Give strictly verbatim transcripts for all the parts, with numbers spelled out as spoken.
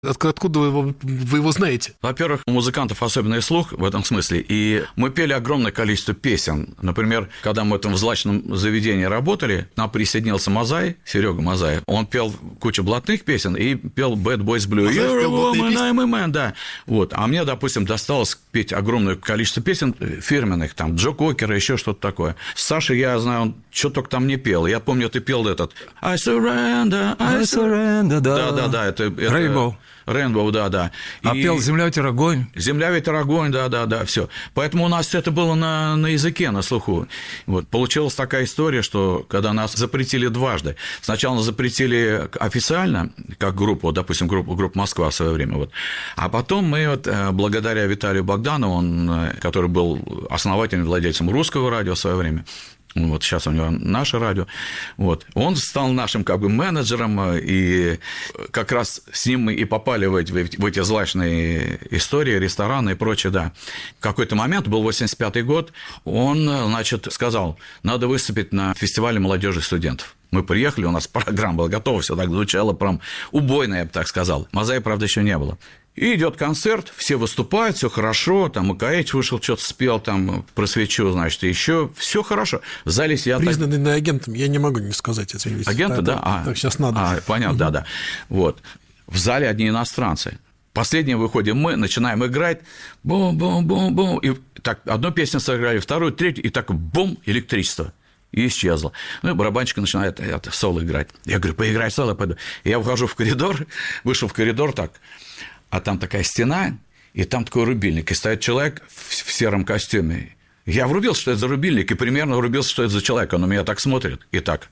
Откуда вы его, вы его знаете? Во-первых, у музыкантов особенный слух в этом смысле, и мы пели огромное количество песен. Например, когда мы в этом злачном заведении работали, к нам присоединился Мазай, Серега Мазай. Он пел кучу блатных песен и пел Bad Boys Blue. You're a woman, I'm a man, да. Вот. А мне, допустим, досталось петь огромное количество песен фирменных, там, Джо Кокера, еще что-то такое. С Сашей, я знаю, он что только там не пел. Я помню, ты пел этот I surrender, I surrender, да. Да-да-да, это... Rainbow. Рейнбоу, да, да. А и... пел «Земля, ветер, огонь». «Земля, ветер, огонь», да, да, да, все. Поэтому у нас это было на, на языке, на слуху. Вот. Получилась такая история, что когда нас запретили дважды. Сначала нас запретили официально, как группу, допустим, группу, группу «Москва» в свое время. Вот. А потом мы, вот, благодаря Виталию Богданову, он, который был основателем, владельцем Русского радио в свое время, вот сейчас у него наше радио, вот, он стал нашим как бы менеджером, и как раз с ним мы и попали в эти, в эти злачные истории, рестораны и прочее, да. В какой-то момент, был восемьдесят пятый год, он, значит, сказал, надо выступить на фестивале молодежи студентов. Мы приехали, у нас программа была готова, все так звучало прям убойно, я бы так сказал. Мазая, правда, еще не было. И идет концерт, все выступают, все хорошо, там Макаэч вышел, что-то спел, там про свечу, значит, еще все хорошо. В зале сидят... Признанный на агентом, я не могу не сказать, извините. Агенты, да? Так, А, так, сейчас надо. А, понятно, угу. да-да. Вот. В зале одни иностранцы. Последним выходим мы, начинаем играть, бум-бум-бум-бум, и так одну песню сыграли, вторую, третью, и так бум, электричество. И исчезло. Ну, и барабанщик начинает это, соло играть. Я говорю, поиграй соло, пойду. Я ухожу в коридор, вышел в коридор так, а там такая стена, и там такой рубильник, и стоит человек в сером костюме. Я врубился, что это за рубильник, и примерно врубился, что это за человек. Он на меня так смотрит, и так.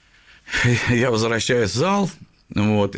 Я возвращаюсь в зал, вот,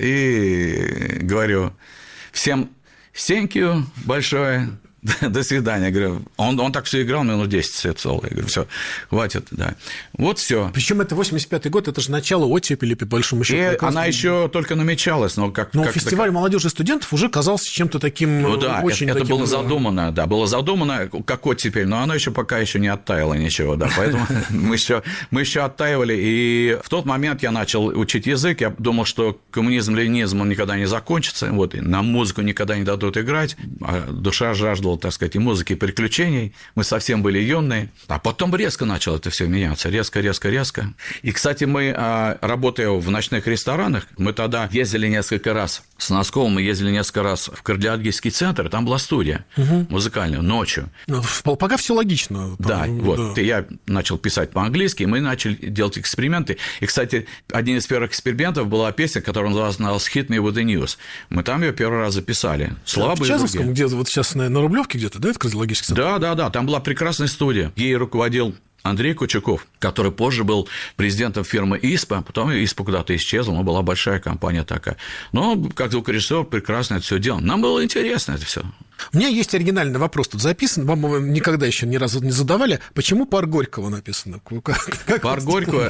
и говорю, всем thank you большое, до свидания. Я говорю, он, он так все играл минут десять это соло. Я говорю, все, хватит, да. Вот все. Причем это восемьдесят пятый год, это же начало оттепели, по большому счету. И она еще только намечалась, но как. Но как фестиваль такая... молодежи и студентов уже казался чем-то таким. Ну да, очень это, таким... это было задумано, да, было задумано как оттепель, но оно еще пока еще не оттаяло ничего, да, поэтому мы еще мы еще оттаивали. И в тот момент я начал учить язык, я думал, что коммунизм, ленинизм он никогда не закончится, вот, и нам музыку никогда не дадут играть, а душа жаждала, так сказать, и музыки, и приключений, мы совсем были юные, а потом резко начало это все меняться, резко, резко, резко. И, кстати, мы, работая в ночных ресторанах, мы тогда ездили несколько раз с Носковым, мы ездили несколько раз в кардиологический центр, там была студия угу. музыкальная, ночью. Ну, пока все логично. Да, там, вот, да. Я начал писать по-английски, и мы начали делать эксперименты. И, кстати, один из первых экспериментов была песня, которая называлась «Hit Me With The News». Мы там ее первый раз записали. Слова в были Чазовском, другие. где вот сейчас на, на Рублевке где-то, да, это кардиологический центр? Да, да, да, там была прекрасная студия. Ей руководил Андрей Кучуков, который позже был президентом фирмы ИСПА, потом ИСПА куда-то исчезла, но была большая компания такая. Но как звукорежиссер прекрасно это все делал. Нам было интересно это все. У меня есть оригинальный вопрос тут записан, вам его никогда еще ни разу не задавали. Почему «Пар Горького» написано? Как «Пар Горького».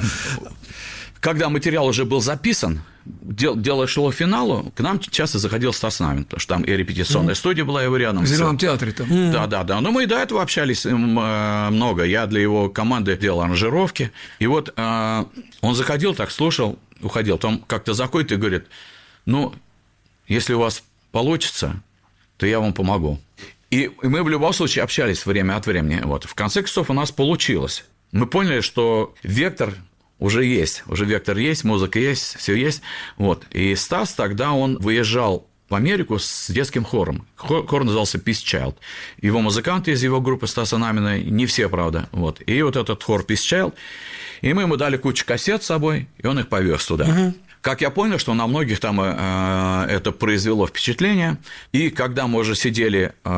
Когда материал уже был записан, дело шло к финалу, к нам часто заходил Стас Намин, потому что там и репетиционная mm-hmm. студия была его рядом. В Зеленом театре там. Mm-hmm. Да, да, да. Но мы и до этого общались много. Я для его команды делал аранжировки. И вот он заходил, так слушал, уходил. Потом как-то заходит и говорит, ну, если у вас получится, то я вам помогу. И мы в любом случае общались время от времени. Вот. В конце концов у нас получилось. Мы поняли, что вектор уже есть, уже вектор есть, музыка есть, все есть. Вот. И Стас тогда он выезжал в Америку с детским хором. Хор, хор назывался Peace Child. Его музыканты из его группы Стаса Намина, не все, правда. Вот. И вот этот хор Peace Child. И мы ему дали кучу кассет с собой, и он их повез туда. Uh-huh. Как я понял, что на многих там э, это произвело впечатление. И когда мы уже сидели э,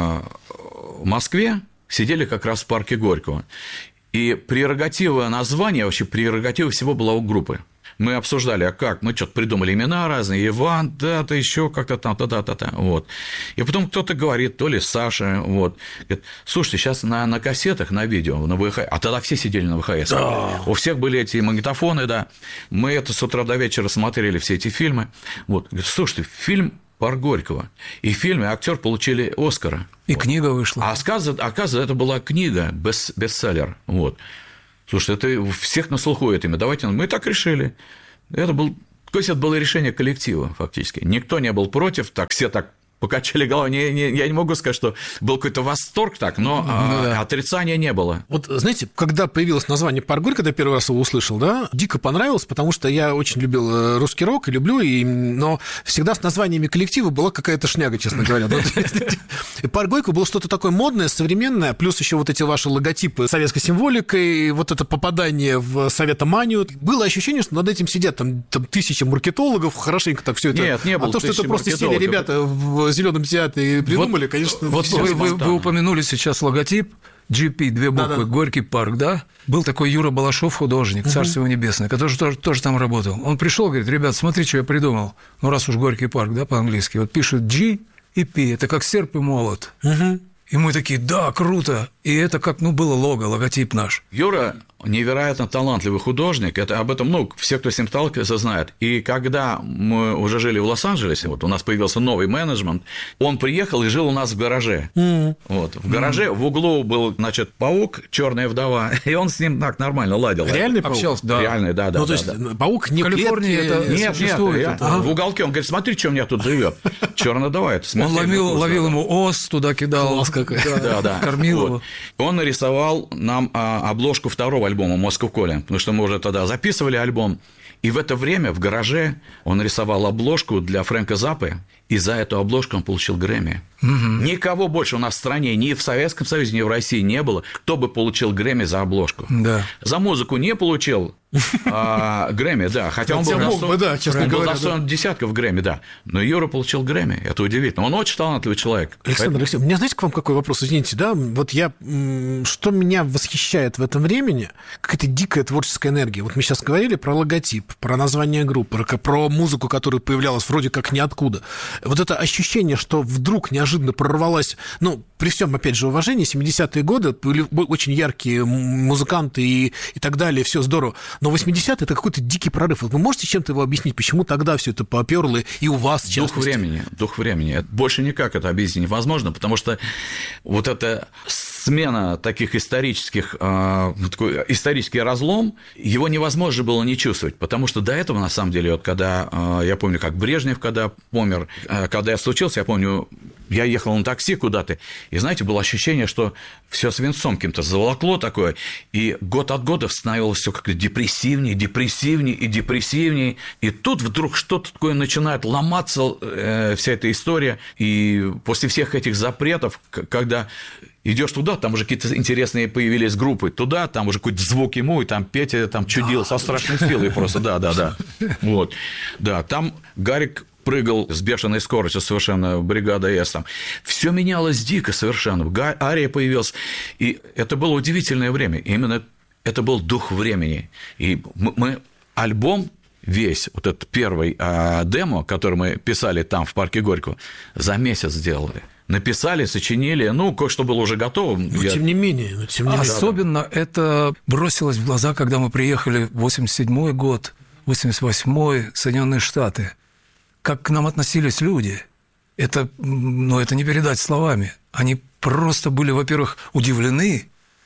в Москве, сидели как раз в парке Горького. И прерогатива названия, вообще прерогатива всего была у группы. Мы обсуждали, а как, мы что-то придумали имена разные, Иван, да-то еще как-то там, та-та-та-та, вот. И потом кто-то говорит, то ли Саша, вот, говорит, слушайте, сейчас на, на кассетах, на видео, на ВХС, а тогда все сидели на ВХС, да. У всех были эти магнитофоны, да, мы это с утра до вечера смотрели все эти фильмы, вот, говорит, слушайте, фильм «Пар Горького», и в фильме актер получили Оскара. И вот. Книга вышла. А оказывается, оказывается, это была книга, бест- бестселлер, вот. Слушайте, это у всех на слуху это имя, давайте, мы так решили. Это был То есть это было решение коллектива фактически. Никто не был против, так все так покачали головой. Не, не, я не могу сказать, что был какой-то восторг так, но ну, да. отрицания не было. Вот, знаете, когда появилось название «Парк Горького», когда я первый раз его услышал, да, дико понравилось, потому что я очень любил русский рок и люблю, и, но всегда с названиями коллектива была какая-то шняга, честно говоря. И «Парк Горького» было что-то такое модное, современное, плюс еще вот эти ваши логотипы с советской символикой, вот это попадание в советоманию. Было ощущение, что над этим сидят там, там тысячи маркетологов, хорошенько так все это. Нет, не было. А то, что это просто сели ребята в зеленом театре и придумали, вот, конечно... Вот вы, вы, вы упомянули сейчас логотип джи пи, две буквы, да, да. Горький парк, да? Был такой Юра Балашов, художник, царство его небесное, который тоже, тоже там работал. Он пришел, говорит: ребят, смотри, что я придумал. Ну, раз уж Горький парк, да, по-английски. Вот пишет G и P, это как серп и молот. Угу. И мы такие: да, круто. И это как, ну, было лого, логотип наш. Юра невероятно талантливый художник, это об этом, ну, все, кто с ним сталкивается, знают. И когда мы уже жили в Лос-Анджелесе, вот у нас появился новый менеджмент, он приехал и жил у нас в гараже. Mm. Вот, в гараже mm. в углу был, значит, паук, черная вдова, и он с ним так нормально ладил. Реальный паук? Общался, да. Реальный, да, да. Ну, да, то есть да. паук не в Калифорнии это нет, существует. Нет, это, в уголке, он говорит: смотри, что у меня тут живет. Черная вдова, это Он ловил, ловил ему ос, туда кидал. Да, да. Кормил вот. его. Он нарисовал нам а, обложку второго альбома «Moscow Calling», потому что мы уже тогда записывали альбом. И в это время в гараже он нарисовал обложку для Фрэнка Заппы, и за эту обложку он получил Грэмми. Угу. Никого больше у нас в стране, ни в Советском Союзе, ни в России не было, кто бы получил Грэмми за обложку. Да. За музыку не получил а, Грэмми, да, хотя он был достоин, да, честно говоря, достоин да. десятков Грэмми, да. Но Юра получил Грэмми, это удивительно. Он очень талантливый человек. Александр Поэтому... Алексеевич, у меня, знаете, к вам какой вопрос? Извините, да, вот я, что меня восхищает в этом времени, какая-то дикая творческая энергия. Вот мы сейчас говорили про логотип, про название группы, про музыку, которая появлялась вроде как ниоткуда. Вот это ощущение, что вдруг неожиданно прорвалась, ну, при всем, опять же, уважении, семидесятые годы были очень яркие музыканты и, и так далее, все здорово. Но восьмидесятые – это какой-то дикий прорыв. Вы можете чем-то его объяснить, почему тогда все это попёрло и у вас, в частности? Дух времени, дух времени. Больше никак это объяснить невозможно, потому что вот эта смена таких исторических, э, такой исторический разлом, его невозможно было не чувствовать, потому что до этого, на самом деле, вот когда, э, я помню, как Брежнев, когда помер, э, когда я случился, я помню, я ехал на такси куда-то, и, знаете, было ощущение, что все свинцом каким-то заволокло такое, и год от года становилось все как-то депрессивнее, депрессивнее и депрессивнее, и тут вдруг что-то такое начинает ломаться, э, вся эта история, и после всех этих запретов, когда идешь туда, там уже какие-то интересные появились группы, туда, там уже какой-то звук ему, и там Петя там чудил со страшной силой просто, да-да-да, вот, да, там Гарик прыгал с бешеной скоростью совершенно, бригада С там. Все менялось дико совершенно. Ария появилась. И это было удивительное время. Именно это был дух времени. И мы альбом весь, вот этот первый а, демо, который мы писали там, в парке Горького, за месяц сделали. Написали, сочинили, ну, кое-что было уже готово. Но я... тем не менее. Но тем не менее. Особенно это бросилось в глаза, когда мы приехали в восемьдесят седьмой год, восемьдесят восьмой, Соединенные Штаты. Как к нам относились люди, это, ну, это не передать словами. Они просто были, во-первых, удивлены,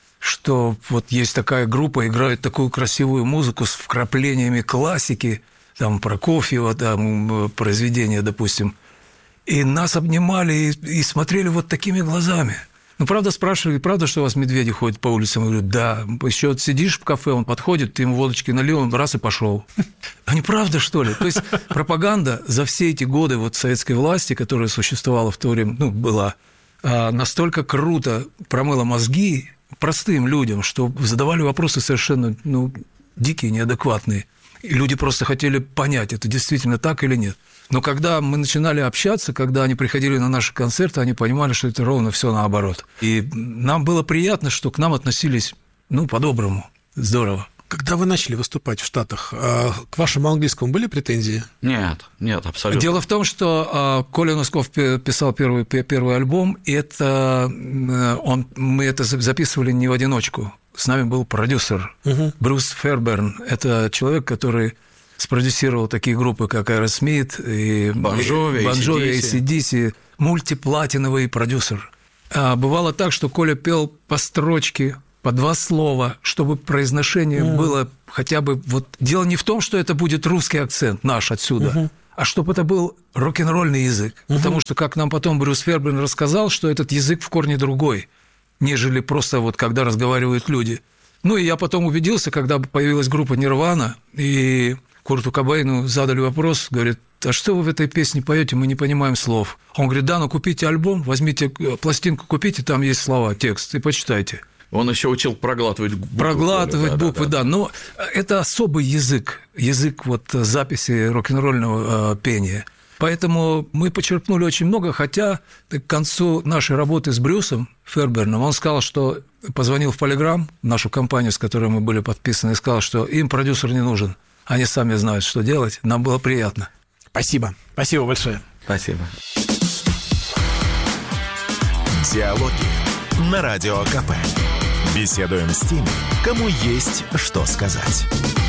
что вот есть такая группа, играет такую красивую музыку с вкраплениями классики, там, Прокофьева, там, произведения, допустим, и нас обнимали и, и смотрели вот такими глазами. Ну, правда, спрашивали, правда, что у вас медведи ходят по улицам? Я говорю: да. Еще вот сидишь в кафе, он подходит, ты ему водочки налил, он раз и пошел. Они правда, что ли? То есть пропаганда за все эти годы вот советской власти, которая существовала в то время, ну, была, настолько круто промыла мозги простым людям, что задавали вопросы совершенно, ну, дикие, неадекватные. И люди просто хотели понять, это действительно так или нет. Но когда мы начинали общаться, когда они приходили на наши концерты, они понимали, что это ровно все наоборот. И нам было приятно, что к нам относились, ну, по-доброму, здорово. Когда вы начали выступать в Штатах, к вашему английскому были претензии? Нет, нет, абсолютно. Дело в том, что Коля Носков писал первый, первый альбом, и это, он, мы это записывали не в одиночку. С нами был продюсер угу. Брюс Ферберн. Это человек, который спродюсировал такие группы, как Aerosmith, и Bon Jovi, Bon Jovi, эй си ди си, мультиплатиновый продюсер. А бывало так, что Коля пел по строчке, по два слова, чтобы произношение mm. было хотя бы... Вот дело не в том, что это будет русский акцент наш отсюда, uh-huh. а чтобы это был рок-н-ролльный язык. Uh-huh. Потому что, как нам потом Брюс Ферберн рассказал, что этот язык в корне другой, нежели просто вот когда разговаривают люди. Ну, и я потом убедился, когда появилась группа «Нирвана», и Курту Кобейну задали вопрос, говорит, а что вы в этой песне поете, мы не понимаем слов. Он говорит, да, ну купите альбом, возьмите пластинку, купите, там есть слова, текст, и почитайте. Он еще учил проглатывать буквы. Проглатывать да, буквы, да, да. да. Но это особый язык, язык вот записи рок-н-ролльного э, пения. Поэтому мы почерпнули очень много, хотя к концу нашей работы с Брюсом Ферберном он сказал, что позвонил в Полиграм, нашу компанию, с которой мы были подписаны, и сказал, что им продюсер не нужен, они сами знают, что делать, нам было приятно. Спасибо, спасибо большое. Спасибо. Диалоги на Радио КП. Беседуем с теми, кому есть что сказать.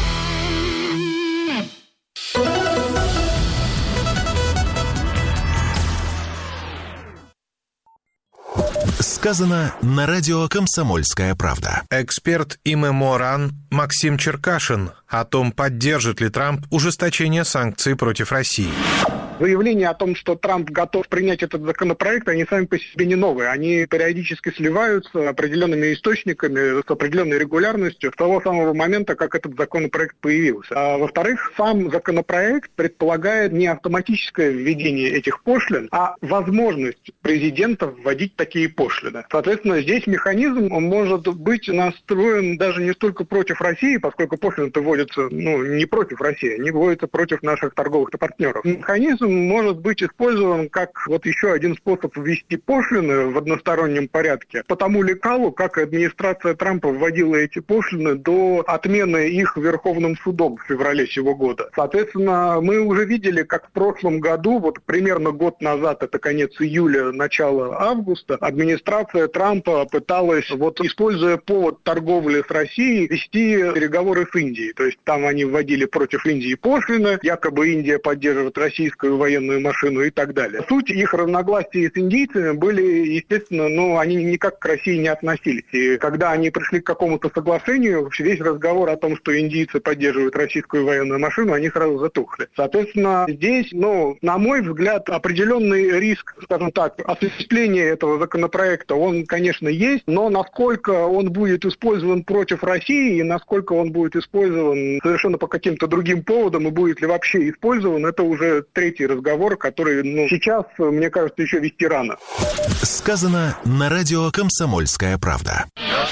Сказано на радио «Комсомольская правда». Эксперт ИМЭ-МОРАН Максим Черкашин о том, поддержит ли Трамп ужесточение санкций против России. Заявления о том, что Трамп готов принять этот законопроект, они сами по себе не новые. Они периодически сливаются определенными источниками с определенной регулярностью с того самого момента, как этот законопроект появился. А во-вторых, сам законопроект предполагает не автоматическое введение этих пошлин, а возможность президента вводить такие пошлины. Соответственно, здесь механизм он может быть настроен даже не столько против России, поскольку пошлины-то вводятся ну, не против России, они вводятся против наших торговых партнеров. Механизм может быть использован как вот еще один способ ввести пошлины в одностороннем порядке по тому лекалу, как администрация Трампа вводила эти пошлины до отмены их Верховным судом в феврале сего года. Соответственно, мы уже видели, как в прошлом году, вот примерно год назад, это конец июля, начало августа, администрация Трампа пыталась, вот используя повод торговли с Россией, вести переговоры с Индией. То есть там они вводили против Индии пошлины, якобы Индия поддерживает российскую военную машину и так далее. Суть их разногласий с индийцами были, естественно, ну, они никак к России не относились. И когда они пришли к какому-то соглашению, вообще весь разговор о том, что индийцы поддерживают российскую военную машину, они сразу затухли. Соответственно, здесь, ну, на мой взгляд, определенный риск, скажем так, осуществления этого законопроекта, он, конечно, есть, но насколько он будет использован против России и насколько он будет использован совершенно по каким-то другим поводам и будет ли вообще использован, это уже третий разговор, который, ну, сейчас, мне кажется, еще вести рано. Сказано на радио «Комсомольская правда».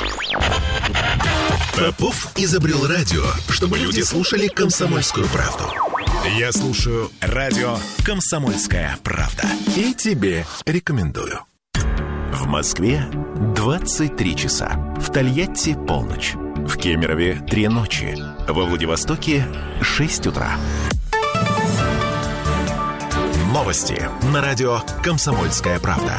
Попов изобрел радио, чтобы люди слушали «Комсомольскую правду». Я слушаю радио «Комсомольская правда». И тебе рекомендую. В Москве двадцать три часа. В Тольятти полночь. В Кемерове три ночи. Во Владивостоке шесть утра. Новости на радио «Комсомольская правда».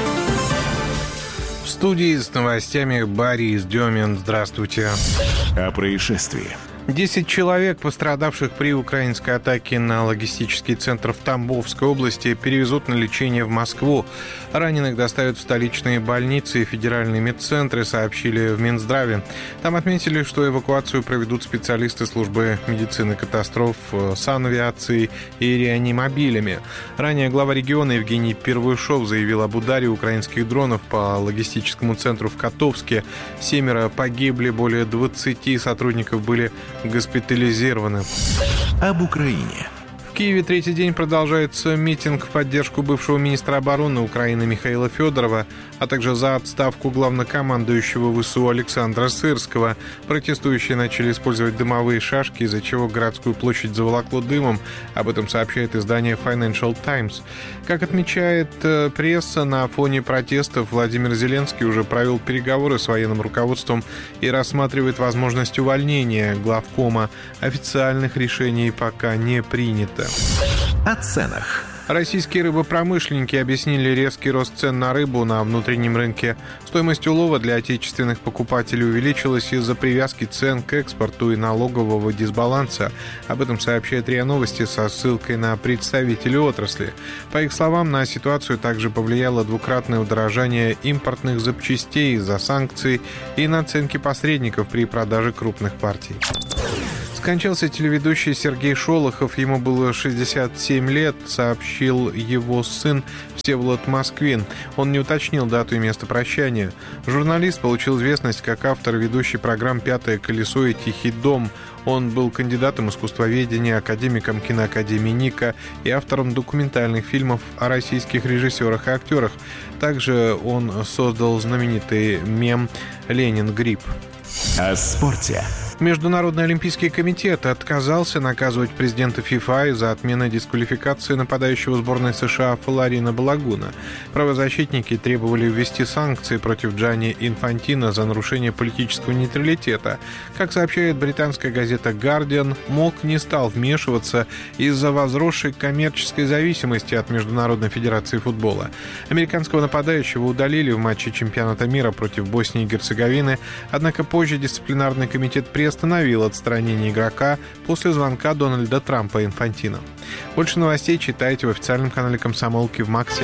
В студии с новостями Борис Демин. Здравствуйте. О происшествии. Десять человек, пострадавших при украинской атаке на логистический центр в Тамбовской области, перевезут на лечение в Москву. Раненых доставят в столичные больницы и федеральные медцентры, сообщили в Минздраве. Там отметили, что эвакуацию проведут специалисты службы медицины катастроф, санавиации и реанимобилями. Ранее глава региона Евгений Первышов заявил об ударе украинских дронов по логистическому центру в Котовске. Семеро погибли, более двадцати сотрудников были госпитализированы. Об Украине. В Киеве третий день продолжается митинг в поддержку бывшего министра обороны Украины Михаила Федорова, а также за отставку главнокомандующего ВСУ Александра Сырского. Протестующие начали использовать дымовые шашки, из-за чего городскую площадь заволокло дымом. Об этом сообщает издание Financial Times. Как отмечает пресса, на фоне протестов Владимир Зеленский уже провел переговоры с военным руководством и рассматривает возможность увольнения главкома. Официальных решений пока не принято. О ценах. Российские рыбопромышленники объяснили резкий рост цен на рыбу на внутреннем рынке. Стоимость улова для отечественных покупателей увеличилась из-за привязки цен к экспорту и налогового дисбаланса. Об этом сообщает РИА Новости со ссылкой на представителей отрасли. По их словам, на ситуацию также повлияло двукратное удорожание импортных запчастей из-за санкций и наценки посредников при продаже крупных партий. Скончался телеведущий Сергей Шолохов, ему было шестьдесят семь лет, сообщил его сын Всеволод Москвин. Он не уточнил дату и место прощания. Журналист получил известность как автор ведущей программ «Пятое колесо» и «Тихий дом». Он был кандидатом искусствоведения, академиком киноакадемии НИКа и автором документальных фильмов о российских режиссерах и актерах. Также он создал знаменитый мем «Ленин грипп». О спорте. Международный олимпийский комитет отказался наказывать президента ФИФА из-за отмены дисквалификации нападающего сборной США Флорина Балагуна. Правозащитники требовали ввести санкции против Джанни Инфантино за нарушение политического нейтралитета. Как сообщает британская газета «Гардиан», МОК не стал вмешиваться из-за возросшей коммерческой зависимости от Международной федерации футбола. Американского нападающего удалили в матче чемпионата мира против Боснии и Герцеговины, однако позже дисциплинарный комитет приостановил остановил отстранение игрока после звонка Дональда Трампа Инфантино. Больше новостей читайте в официальном канале «Комсомолки» в Максе.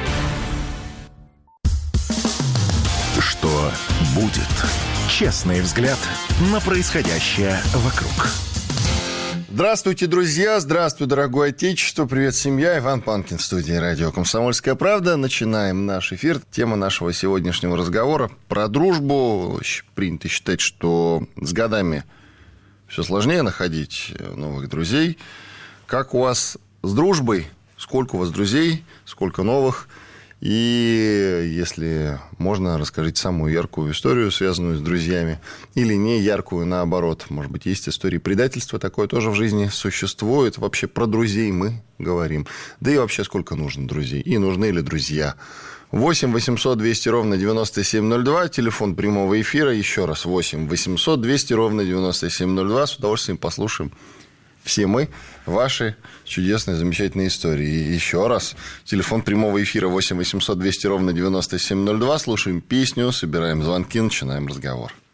Что будет? Честный взгляд на происходящее вокруг. Здравствуйте, друзья! Здравствуй, дорогое отечество! Привет, семья! Иван Панкин в студии радио «Комсомольская правда». Начинаем наш эфир. Тема нашего сегодняшнего разговора про дружбу. Принято считать, что с годами все сложнее находить новых друзей. Как у вас с дружбой? Сколько у вас друзей? Сколько новых? И если можно, расскажите самую яркую историю, связанную с друзьями, или не яркую, наоборот. Может быть, есть истории предательства, такое тоже в жизни существует. Вообще про друзей мы говорим. Да и вообще сколько нужно друзей? И нужны ли друзья? восемь восемьсот двести ровно девяносто семь ноль два, телефон прямого эфира. Еще раз, восемь восемьсот двести ровно девяносто семь ноль два. С удовольствием послушаем все мы ваши чудесные, замечательные истории. И еще раз, телефон прямого эфира восемь восемьсот двести ровно девяносто семь ноль два. Слушаем песню, собираем звонки, начинаем разговор.